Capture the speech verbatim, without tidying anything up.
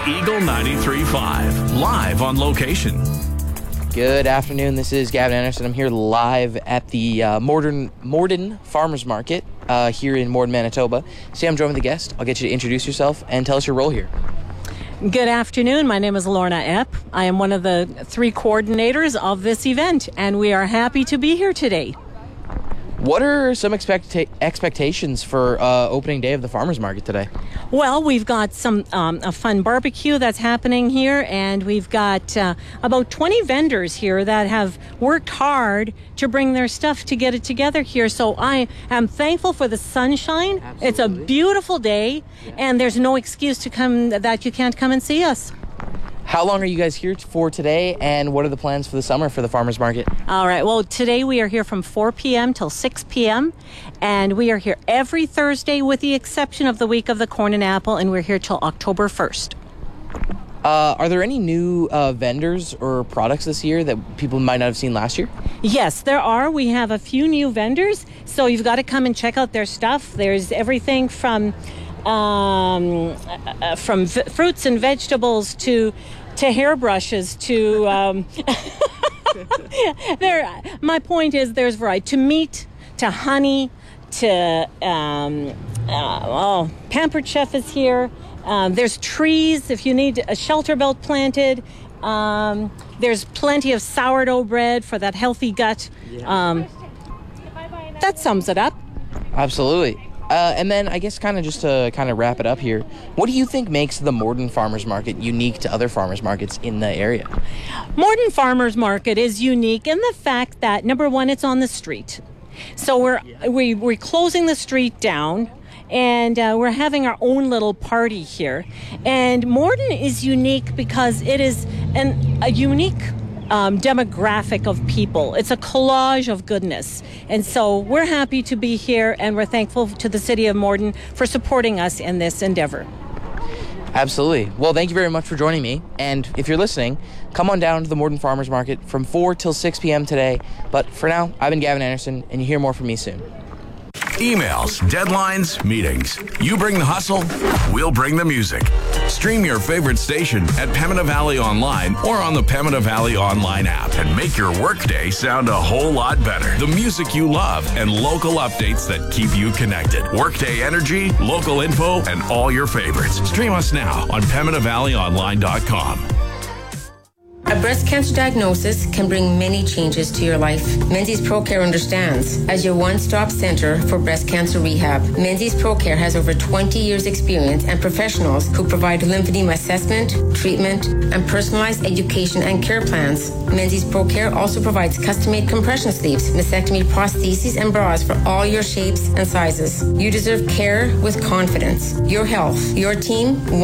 Eagle ninety-three point five, live on location. Good afternoon. This is Gavin Anderson. I'm here live at the uh, Morden, Morden Farmers Market uh, here in Morden, Manitoba. Today I'm joined with a guest. I'll get you to introduce yourself and tell us your role here. Good afternoon. My name is Lorna Epp. I am one of the three coordinators of this event, and we are happy to be here today. What are some expecta- expectations for uh, opening day of the farmers market today? Well, we've got some um, a fun barbecue that's happening here, and we've got uh, about twenty vendors here that have worked hard to bring their stuff to get it together here. So I am thankful for the sunshine. Absolutely. It's a beautiful day, yeah. And there's no excuse to come that you can't come and see us. How long are you guys here for today, and what are the plans for the summer for the farmers market? All right. Well, today we are here from four p.m. till six p.m. and we are here every Thursday with the exception of the week of the corn and apple, and we're here till October first. Uh, are there any new uh, vendors or products this year that people might not have seen last year? Yes, there are. We have a few new vendors, so you've got to come and check out their stuff. There's everything from um, uh, from v- fruits and vegetables to to hairbrushes to um, there. My point is, there's variety to meat, to honey, to um, uh, oh, Pampered Chef is here. Um, there's trees if you need a shelter belt planted. Um, there's plenty of sourdough bread for that healthy gut. Um, that sums it up. Absolutely. Uh, and then I guess kind of just to kind of wrap it up here, what do you think makes the Morden Farmers Market unique to other farmers markets in the area? Morden Farmers Market is unique in the fact that, number one, it's on the street. So we're we, we're closing the street down, and uh, we're having our own little party here. And Morden is unique because it is an, a unique Um, demographic of people. It's a collage of goodness. And so we're happy to be here, and we're thankful to the City of Morden for supporting us in this endeavor. Absolutely. Well, thank you very much for joining me. And if you're listening, come on down to the Morden Farmers Market from four till six p.m. today. But for now, I've been Gavin Anderson, and you hear more from me soon. Emails, deadlines, meetings. You bring the hustle, we'll bring the music. Stream your favorite station at Pembina Valley Online or on the Pembina Valley Online app and make your workday sound a whole lot better. The music you love and local updates that keep you connected. Workday energy, local info, and all your favorites. Stream us now on Pembina Valley Online dot com. A breast cancer diagnosis can bring many changes to your life. Menzies ProCare understands. As your one-stop center for breast cancer rehab, Menzies ProCare has over twenty years experience and professionals who provide lymphedema assessment, treatment, and personalized education and care plans. Menzies ProCare also provides custom-made compression sleeves, mastectomy prostheses, and bras for all your shapes and sizes. You deserve care with confidence. Your health, your team,